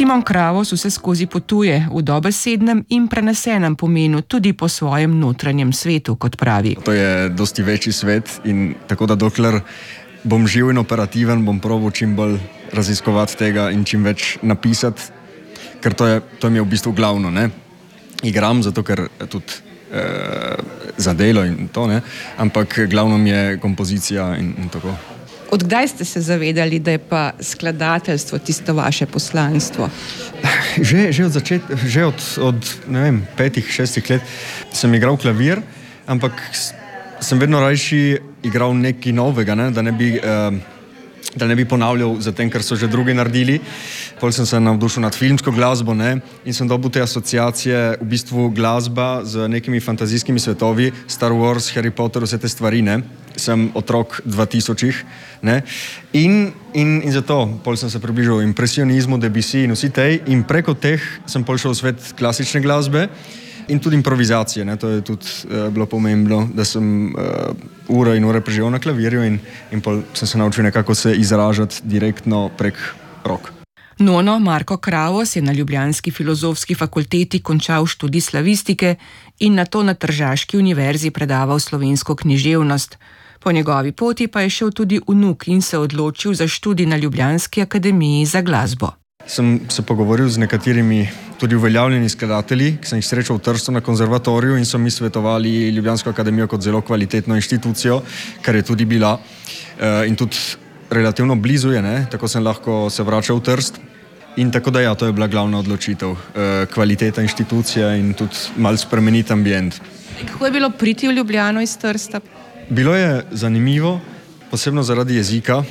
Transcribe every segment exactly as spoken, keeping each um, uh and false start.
Simon Kravos vse skozi potuje v dobesednem in prenesenem pomenu tudi po svojem notranjem svetu, kot pravi. To je dosti večji svet in tako da dokler bom živ in operativen, bom probal čim bolj raziskovati tega in čim več napisati, ker to je, to je mi v bistvu glavno, ne. Igram zato, ker tudi eh, za delo in to, ne, ampak glavno mi je kompozicija in, in tako. Od kdaj ste se zavedali, da je pa skladateljstvo tisto vaše poslanstvo? Že, že od začetka, že od, od ne vem, petih, šestih let sem igral klavir, ampak sem vedno rajši igral nekaj novega, ne? Da ne bi, uh, da ne bi ponavljal za tem, kar so že drugi naredili. Potem sem se navdušil nad filmsko glasbo, ne? In sem dobil te asociacije, v bistvu glasba z nekimi fantazijskimi svetovi, Star Wars, Harry Potter, vse te stvari, ne? Sem otrok dvatisočih, ne? In, in, in zato pol sem se približal impresionizmu, Debussy in vsi tej, in preko teh sem pol šel v svet klasične glasbe in tudi improvizacije, ne? To je tudi uh, bilo pomembno, da sem uh, ure in ure preživel na klavirju in, in pol sem se naučil nekako se izražati direktno prek rok. Nono Marko Kravos je na ljubljanski filozofski fakulteti končal študij slavistike in nato na Tržaški univerzi predaval slovensko književnost. Po njegovi poti pa je šel tudi vnuk in se odločil za študij na Ljubljanski akademiji za glasbo. Sem se pogovoril z nekaterimi tudi uveljavljeni skladatelji, ki sem jih srečal v Trstu na konzervatoriju in so mi svetovali Ljubljansko akademijo kot zelo kvalitetno inštitucijo, kar je tudi bila in tudi relativno blizu je, ne? Tako sem lahko se vračal v Trst. In tako da ja, to je bila glavna odločitev. Kvaliteta inštitucija in tudi malo spremeniti ambient. Kako je bilo priti v Ljubljano iz Trsta? Bilo je zanimivo, posebno zaradi jezika.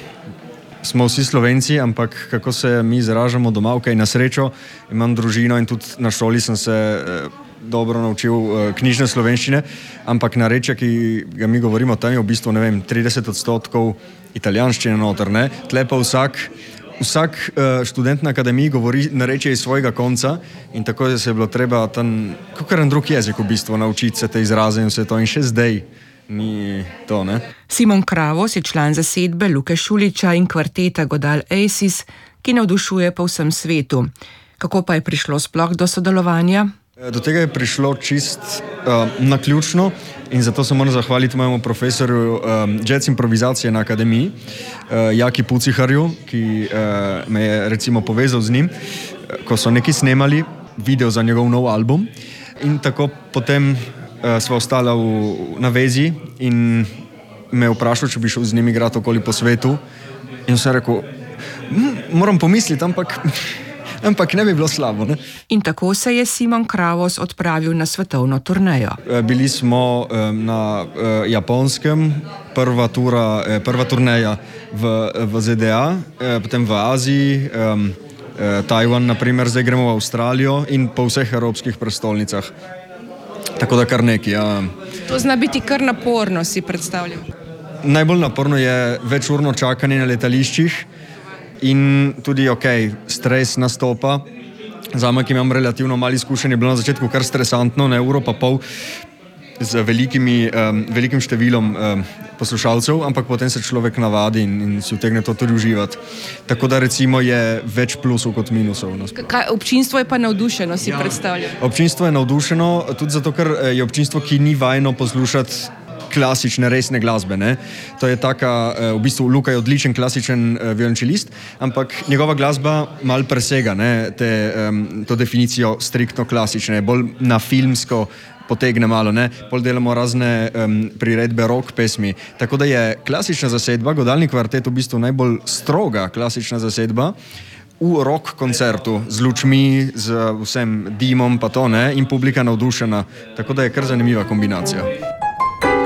Smo vsi Slovenci, ampak kako se mi izražamo doma, ok, na srečo imam družino in tudi na šoli sem se eh, dobro naučil eh, knjižne slovenščine, ampak narečje, ki ga mi govorimo tam, je v bistvu, ne vem, trideset odstotkov italijanščine noter, ne? Tle pa vsak, vsak eh, študent na akademiji govori narečje iz svojega konca in tako se je bilo treba tam, kakor en drug jezik v bistvu, naučiti se te izraze in vse to in še zdaj. Ni to, ne? Simon Kravos je član zasedbe Luke Šulića in kvarteta Godal Aces, ki navdušuje po vsem svetu. Kako pa je prišlo sploh do sodelovanja? Do tega je prišlo čist uh, naključno in zato se moram zahvaliti mojemu profesorju um, jazz improvizacije na akademiji, uh, Jaki Puciharju, ki uh, me je recimo povezal z njim, uh, ko so neki snemali video za njegov nov album in tako potem Uh, sva ostala v, na vezi in me je vprašal, če bi šel z njim igrati okoli po svetu. In sem rekel, moram pomisliti, ampak, ampak ne bi bilo slabo. Ne? In tako se je Simon Kravos odpravil na svetovno turnejo. Uh, bili smo um, na uh, Japonskem, prva, tura, uh, prva turneja v, v Z D A, uh, potem v Aziji, um, uh, Tajvan, naprimer, zdaj gremo v Avstralijo in po vseh evropskih prestolnicah. Tako da kar neki, ja. To zna biti kar naporno, si predstavljam. Najbolj naporno je večurno čakanje na letališčih in tudi, ok, stres nastopa. Zame, ki imam relativno malo izkušenj, je bilo na začetku kar stresantno, ne, uro pa pol z velikimi, um, velikim številom um, poslušalcev, ampak potem se človek navadi in, in si utegne to tudi uživati. Tako da recimo je več plusov kot minusov. Kaj, občinstvo je pa navdušeno, si ja. predstavljam. Občinstvo je navdušeno, tudi zato, ker je občinstvo, ki ni vajeno poslušati klasične, resne glasbe, ne. To je taka, v bistvu Luka je odličen klasičen violončelist, ampak njegova glasba mal presega, ne, te, um, to definicijo striktno klasične, bolj na filmsko potegne malo, ne, pol delamo razne um, priredbe rock pesmi, tako da je klasična zasedba, Godalni kvartet v bistvu najbolj stroga klasična zasedba v rock koncertu, z lučmi, z vsem dimom pa to, ne, in publika navdušena, tako da je kar zanimiva kombinacija.